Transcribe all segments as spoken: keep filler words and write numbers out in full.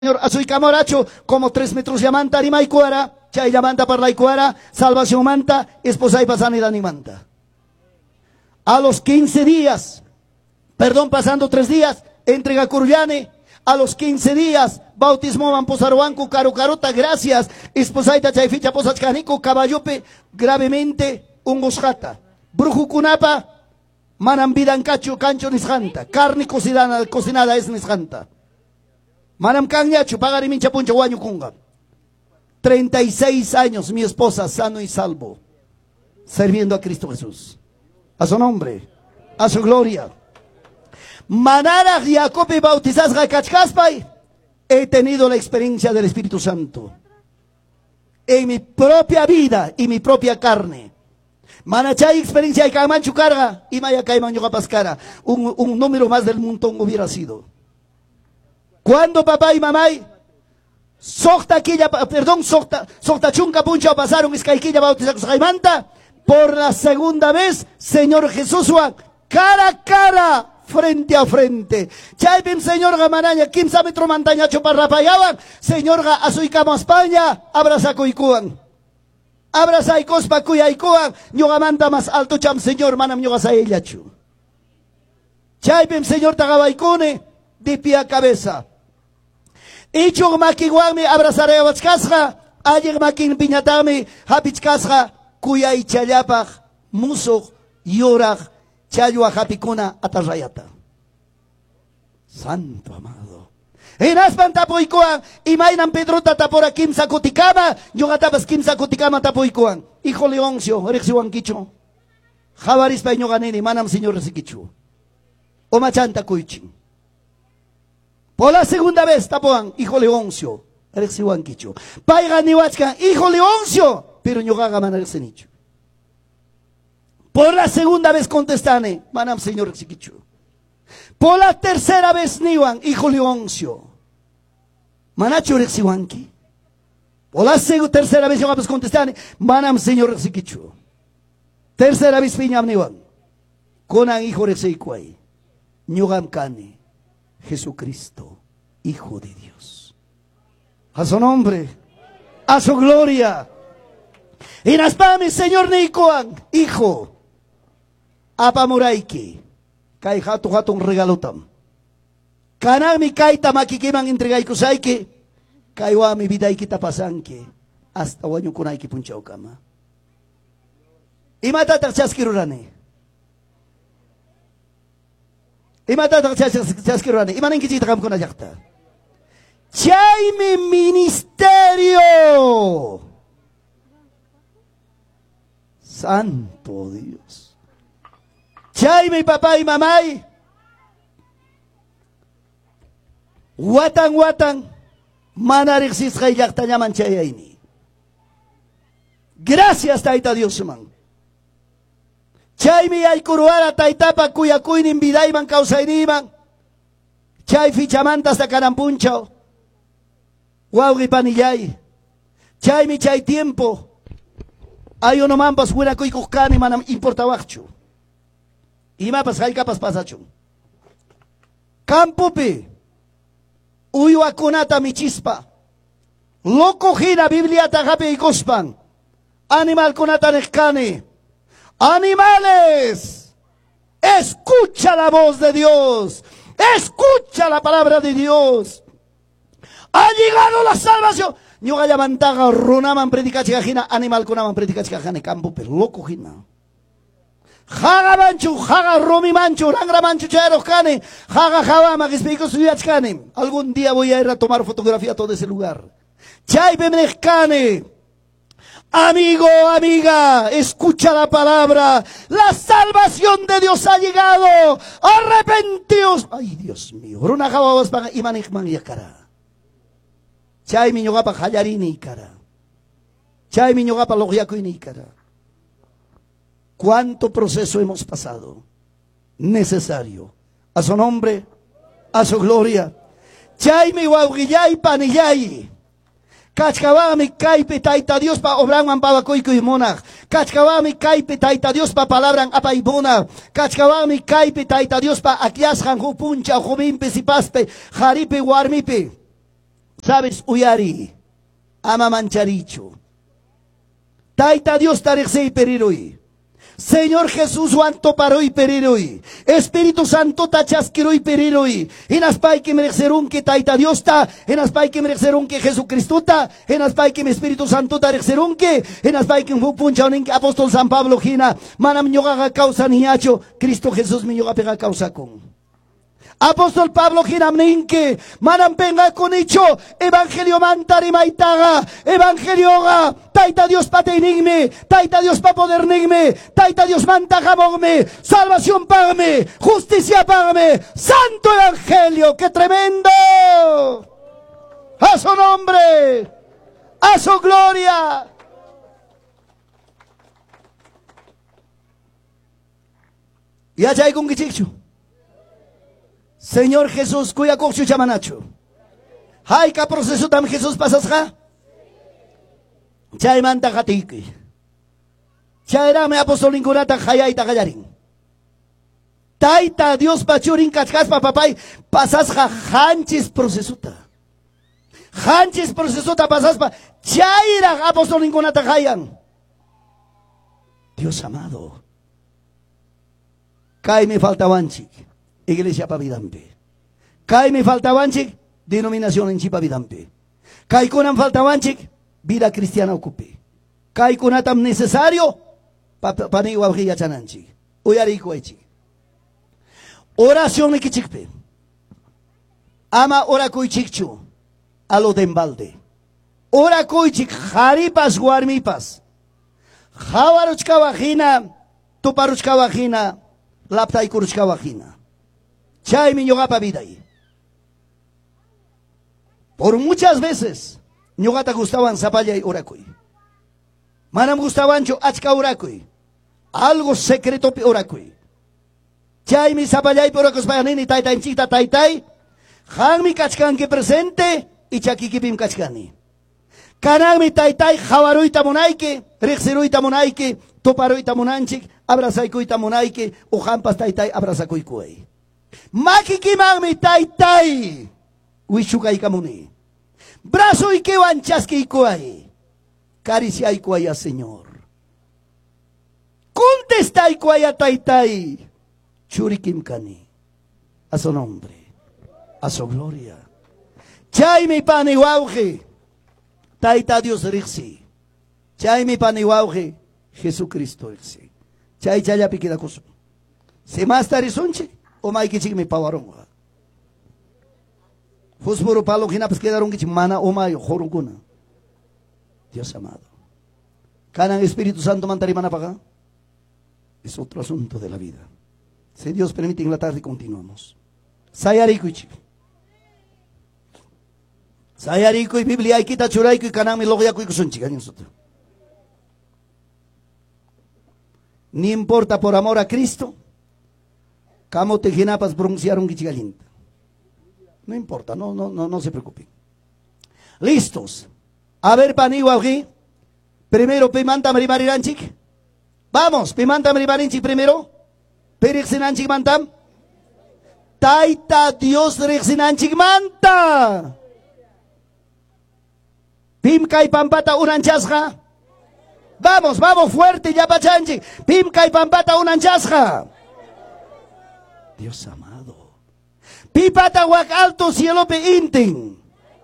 Señor, a su camoracho, como tres metros llamanta, anima y cuara, chay llamanta para la y cuara, salvación manta, esposa y pasanidad ni manta. A los quince días, perdón, pasando tres días, entrega Curullane, a los quince días, bautismo van posaruanco, caro carota, gracias, esposa y chay ficha posachcanico, caballope, gravemente, un gosjata, brujo cunapa, manam vidan cacho, cancho nisjanta, carne cocinada, cocinada es nisjanta. Manam Kanyachu, pagari mincha puncha guaño kunga. treinta y seis años, mi esposa, sano y salvo, sirviendo a Cristo Jesús. A su nombre, a su gloria. Manara Jacob y bautizas Gakachkaspay, he tenido la experiencia del Espíritu Santo. En mi propia vida y mi propia carne. Manachay experiencia de Kamanchu carga y Maya Kaiman Yogapascara. Un, un número más del montón hubiera sido. Cuando papá y mamá socta aquella, perdón, socta, socta chunca puncha pasaron escaiquilla bautizados jaimanta, por la segunda vez, Señor Jesús, cara a cara, frente a frente. Chaipim, Señor Gamanaña, Kim Sametro Montaña Choparrapayaban, Señor Ga Azuicamo España, abraza Coicuan. Abraza y cospa cuyaikuan, ñogamanta más alto cham, Señor, manam ñogasa ellachu. Chaipim, Señor Tagabaikune, de pie a cabeza. Ichug makiwami abrazaré a Wachkasja, ayer makin piñatami, hapichkasja, cuya y chayapaj, musog, yoraj, chayo a hapikuna atarrayata. Santo amado. En aspan tapoikuan, y mainan pedrota tapora kimsa kotikama, yogatapas kimsa kotikama tapoikuan. Hijo Leoncio, Rexiwan Kicho. Javaris pa ñoganini, manam señor Resikichu. O machanta kuichin. Por la segunda vez, tapoan, hijo Leoncio, Rexiwan Kicho. Paigan niwachkan, hijo Leoncio, pero ñogaga manarexenicho. Por la segunda vez contestane, manam señor Rexikichu. Por la tercera vez niwan, hijo Leoncio. Manacho Rexiwanki. Por la tercera vez ñogapas contestane, manam señor Rexikichu. Tercera vez piñam niwan. Conan hijo Rexikway. Ñogam kane. Jesucristo, Hijo de Dios. A su nombre, a su gloria. Y naspami, Señor Neikoan, Hijo. Apamuraiki. Kai hatu hatu un regalotam. Kanami kaita makikiman entregaikusayki. Kaiwa mi vidaiki tapasanki. Hasta waño kunaiki punchao kama. Y matatak chaskirurane. Imatatak chaskirurane. Imanin kichita kam kuna yakta. Chaymi ministerio. Santo Dios. Chaymi papá y mamá. Watan watan. Manarixis kay yakta nyaman chayayni. Gracias taita Dios man. Chaymi ay kuruara taitapa kuyakuynin vidayman kausayniman. Chay fichamanta hasta carampunchao. Waugi panillay. Chaymi chay tiempo. Ay uno mampas buena kuykukani manam importawachu. Y mapas haykapas pasachu. Campupi. Uyuakunata michispa. Loco gira Biblia tajape y cospan. Animal kunata neskani. Animales, escucha la voz de Dios, escucha la palabra de Dios. Ha llegado la salvación. Ñoga yamantaga runaman predicachigajina, animal kunaman predicachigajane campo, pero loco jina. Jaga manchu, jaga romi manchu, rangra manchu chayros kane, jaga java magispico suyachkane. Algún día voy a ir a tomar fotografía a todo ese lugar. Chay bemnechkane. Amigo, amiga, escucha la palabra. La salvación de Dios ha llegado. Arrepentíos. Ay, Dios mío. Runa jababas para imanikman yakara. Chay miñogapa hayarini kara. Chay miñogapa logiakuini kara. ¿Cuánto proceso hemos pasado? Necesario. A su nombre, a su gloria. Chay mi guauguillay panillay. Kachkawami kaipe taita Dios pa obran pa koiko y monach. Kachkawami kaipe taita Dios pa palabran apa y bona. Kachkawami kaipe taita Dios pa akias hanju puncha jubimpe sipaspe jaripe warmipe. Sabes, uyari, ama mancharicho. Taita Dios tarexe periroi. Señor Jesús Juanto paroi periroi. Espíritu Santo tachasquiroi periroi. En aspai que merecerun que taita Dios ta. En aspai que merecerun que Jesucristo ta. En aspai que Espíritu Santo tarecerun que. En aspai que punchaunin que apóstol San Pablo gina. Manam ñoga causa niacho. Cristo Jesús mi ñoga pega causa con. Apóstol Pablo Ginamninke, manam penga konicho, evangelio mantari maitaga, evangelio ga, taita Dios pateinigme, taita Dios pa poder nigme, taita Dios mantajamogme, salvación pagme, justicia pagme, santo evangelio, qué tremendo, a su nombre, a su gloria. Y allá hay con Gichichu. Señor Jesús, cuya coxo chamanacho. Hay que proceso tam Jesús pasas ja. Chay manta gatiki. Chayra me apóstol inkurata hayay tagayarin. Taita Dios pachurin kachkas pa papay pasas ja hanchis procesuta. Hanchis procesuta pasas pa chayra apóstol inkurata hayan. Dios amado. Kai me falta wanchik. Iglesia Pavidampe. Kai me faltabanchik, denominación en Chipavidampe. Kai kunan faltabanchik, vida cristiana ocupe. Kai kunatam necesario, pani wabjilla chananchik. Uyarico echi. Oración ikichikpe. Ama orakuichikchu, a lo de embalde. Orakuichik, jaripas guarmipas. Jawaruchka vagina, tuparuchka vagina, laptaikuruchka vagina. Chay mi ñogapa vida ahí. Por muchas veces, ñogata gustaban zapalla y oracuy. Manam gustaban cho achka oracuy. Algo secreto pi oracuy. Chay mi zapalla y por oracos payanini taitai chita taitai. Han mi kachkan que presente y chakikipim kachkani. Kanang mi taitai jawaruita monaike, rexeruita monaike, toparuita monanchik, abrazaikuita monaike, o jampas taitai abrazakuikuay. Makikimang mi taytay. Wishukai kamuni. Brazo y que wanchaski ikuay. Caricia ikuaya, Señor. Contesta ikuaya taytay. Churikim kani. A su nombre. A su gloria. Chay mi paniwauge. Tayta Dios rixi. Chay mi paniwauge. Jesucristo rixi. Chay chaya pikida kuso. Se más tarizonche. O mai kichik mi pawarong. Fusburu palo hinapas quedaron kichik mana o mai jorunguna. Dios amado. Canan Espíritu Santo mantari mana paga. Es otro asunto de la vida. Si Dios permite en la tarde continuamos. Sayarico y chik. Sayarico y Biblia y kita churaico y canan mi logiaco y kusunchik. Ni importa por amor a Cristo. Camo te ginapas pronunciaron gichigalinta. No importa, no, no, no, no se preocupen. Listos. A ver, paniwa aquí. Primero, pimanta marimarinchik. Vamos, pimanta marimarinchik primero. Perixinanchik mantam. Taita Dios rexinanchik manta. Pimka y pampata unanchasja. Vamos, vamos, fuerte, ya pachanchik. Pimka y pampata unanchasja. Dios amado. Pipata wak alto cielo pe inting.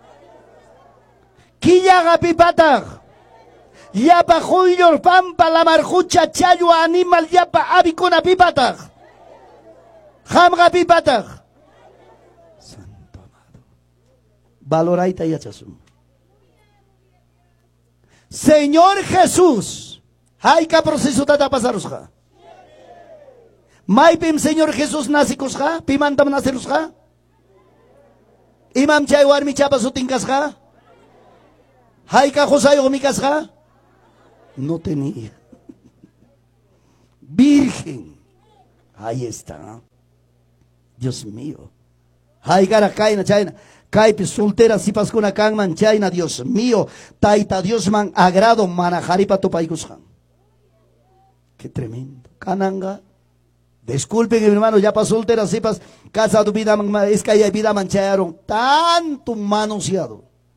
Kiyaga pipata. Yapa juyor pampa la marjucha chayo animal yapa abicona pipata. Jamga pipata. Santo amado. Valoraita yachasum. Señor Jesús. Hayka proceso tata pasarusja. Maipim Señor Jesús nasikosja, pimantam nasirusja. Imam chay warmi chapa sutinkasja. Hayka josayo mikasja. No tenía. Virgen. Ahí está. Dios mío. Haykara kaina chayna. Kaipi soltera si paskuna kanman chayna. Dios mío. Taita Dios man agrado manajaripa topaikusjan. Qué tremendo. Kananga. Disculpen, mi hermano, ya pasó soltera, sepas, casa tu vida, es que hay vida mancharon, tanto manoseado.